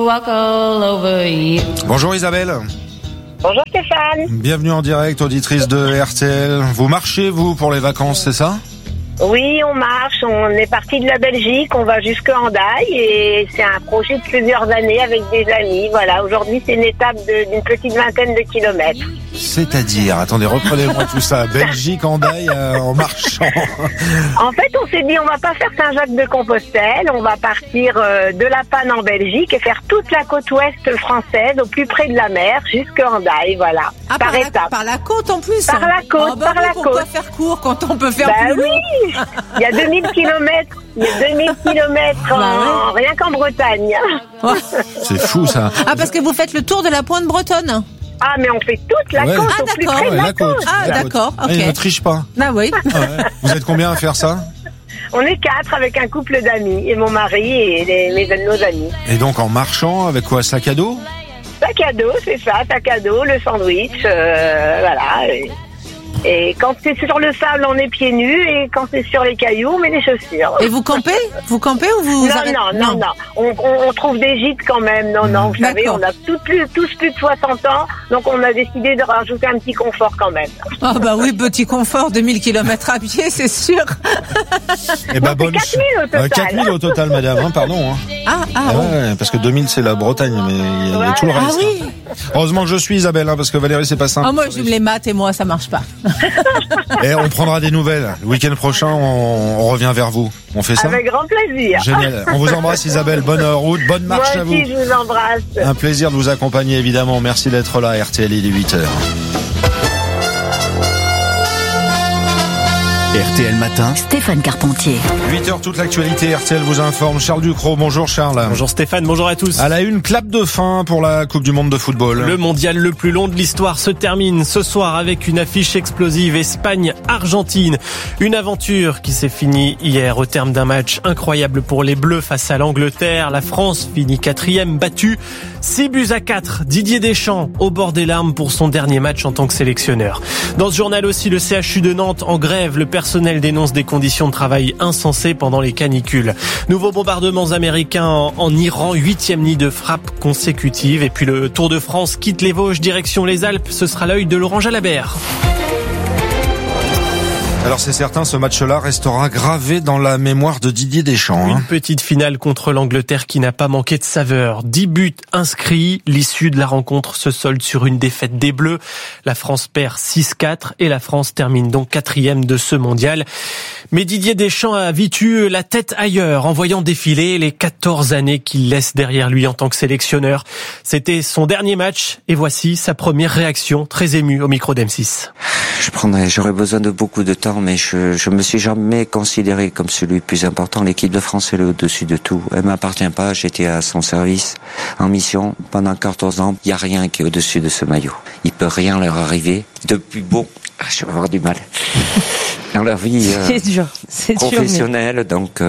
Bonjour Isabelle. Bonjour Stéphane. Bienvenue en direct, auditrice de RTL. Vous marchez, vous, pour les vacances, c'est ça ? Oui, on marche, on est parti de la Belgique, on va jusqu'à Hendaye et c'est un projet de plusieurs années avec des amis. Voilà, aujourd'hui c'est une étape d'une petite vingtaine de kilomètres. C'est-à-dire, attendez, reprenez-moi tout ça. Belgique, Hendaye, en marchant. En fait, on s'est dit, on va pas faire Saint-Jacques-de-Compostelle, on va partir de La Panne en Belgique et faire toute la côte ouest française, au plus près de la mer, jusqu'à Hendaye, voilà. Ah, par étape. Par la côte en plus. Par la côte, par la côte. Pourquoi faire court quand on peut faire plus long ? Oui, il y a 2000 kilomètres. Il y a 2000 kilomètres rien qu'en Bretagne. C'est fou ça. Ah, parce que vous faites le tour de la pointe bretonne. Ah, mais on fait toute la côte, au plus près de la côte. Ah, d'accord, ok. Il ne triche pas. Ah oui. Ah ouais. Vous êtes combien à faire ça ? On est 4 avec un couple d'amis, et mon mari et nos amis. Et donc en marchant, avec quoi ? Sac à dos ? Sac à dos, c'est ça, sac à dos, le sandwich, voilà. Et quand c'est sur le sable, on est pieds nus, et quand c'est sur les cailloux, on met les chaussures. Et vous campez ? Vous campez ou vous arrêtez ? Non. On trouve des gîtes quand même. Non, vous savez, on a tous plus de 60 ans, donc on a décidé de rajouter un petit confort quand même. Ah bah oui, petit confort, 2000 km à pied, c'est sûr. Et bah bonne 4000 au total. 4000 au total, madame, hein, pardon. Hein. Ouais, parce que 2000 c'est la Bretagne, mais il y a tout le reste. Ah oui. Heureusement que je suis Isabelle, hein, parce que Valérie c'est pas simple. Ah moi j'aime les maths et moi ça marche pas. Et on prendra des nouvelles. Le week-end prochain, on revient vers vous. On fait ça ? Avec grand plaisir. Génial. On vous embrasse Isabelle. Bonne route, bonne marche à vous. Moi aussi, je vous embrasse. Un plaisir de vous accompagner évidemment. Merci d'être là. RTL, il est 8h. RTL Matin, Stéphane Carpentier. 8h, toute l'actualité. RTL vous informe. Charles Ducrot. Bonjour Charles. Bonjour Stéphane, bonjour à tous. À la une, clap de fin pour la Coupe du Monde de football. Le mondial le plus long de l'histoire se termine ce soir avec une affiche explosive Espagne-Argentine. Une aventure qui s'est finie hier au terme d'un match incroyable pour les Bleus face à l'Angleterre. La France finit 4e, battue 6-4. Didier Deschamps au bord des larmes pour son dernier match en tant que sélectionneur. Dans ce journal aussi, le CHU de Nantes en grève. Le personnel dénonce des conditions de travail insensées pendant les canicules. Nouveaux bombardements américains en Iran, 8e nid de frappe consécutive. Et puis le Tour de France quitte les Vosges, direction les Alpes. Ce sera l'œil de Laurent Jalabert. Alors c'est certain, ce match-là restera gravé dans la mémoire de Didier Deschamps. Une petite finale contre l'Angleterre qui n'a pas manqué de saveur. 10 buts inscrits. L'issue de la rencontre se solde sur une défaite des Bleus. La France perd 6-4 et la France termine donc 4e de ce mondial. Mais Didier Deschamps a vite eu la tête ailleurs en voyant défiler les 14 années qu'il laisse derrière lui en tant que sélectionneur. C'était son dernier match et voici sa première réaction très émue au micro d'M6. J'aurais besoin de beaucoup de temps, mais je me suis jamais considéré comme celui le plus important. L'équipe de France, elle est au-dessus de tout. Elle m'appartient pas, j'étais à son service, en mission, pendant 14 ans. Il y a rien qui est au-dessus de ce maillot. Il peut rien leur arriver. Depuis je vais avoir du mal. Dans leur vie c'est professionnelle, dur, donc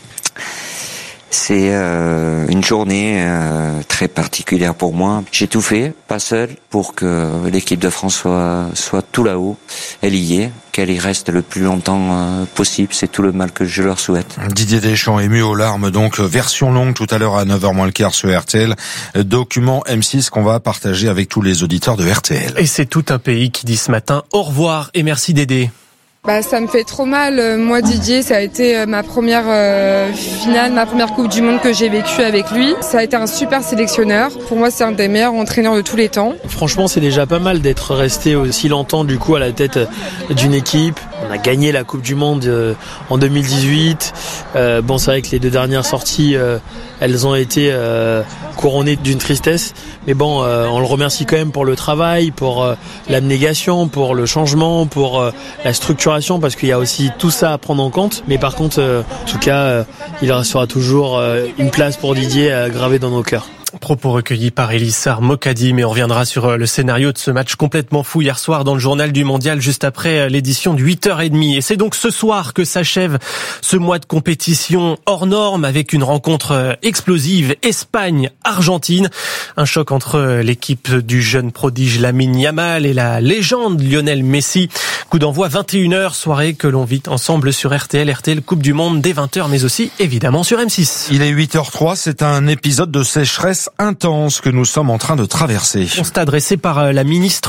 c'est une journée très particulière pour moi. J'ai tout fait, pas seul, pour que l'équipe de France soit tout là-haut. Elle y est, qu'elle y reste le plus longtemps possible. C'est tout le mal que je leur souhaite. Didier Deschamps ému aux larmes, donc version longue tout à l'heure à 9h moins le quart sur RTL. Document M6 qu'on va partager avec tous les auditeurs de RTL. Et c'est tout un pays qui dit ce matin au revoir et merci Dédé. Ça me fait trop mal. Moi, Didier, ça a été ma première finale, ma première Coupe du Monde que j'ai vécue avec lui. Ça a été un super sélectionneur. Pour moi, c'est un des meilleurs entraîneurs de tous les temps. Franchement, c'est déjà pas mal d'être resté aussi longtemps du coup à la tête d'une équipe. On a gagné la Coupe du Monde en 2018. C'est vrai que les 2 dernières sorties, elles ont été couronnées d'une tristesse. Mais on le remercie quand même pour le travail, pour l'abnégation, pour le changement, pour la structuration, parce qu'il y a aussi tout ça à prendre en compte. Mais par contre, en tout cas, il restera toujours une place pour Didier gravée dans nos cœurs. Propos recueillis par Elissar Mokadi, mais on reviendra sur le scénario de ce match complètement fou hier soir dans le journal du Mondial, juste après l'édition de 8h30. Et c'est donc ce soir que s'achève ce mois de compétition hors norme avec une rencontre explosive Espagne-Argentine. Un choc entre l'équipe du jeune prodige Lamine Yamal et la légende Lionel Messi. Coup d'envoi 21h, soirée que l'on vit ensemble sur RTL Coupe du Monde dès 20h, mais aussi évidemment sur M6. Il est 8h03, c'est un épisode de sécheresse stress intense que nous sommes en train de traverser. Constat dressé par la ministre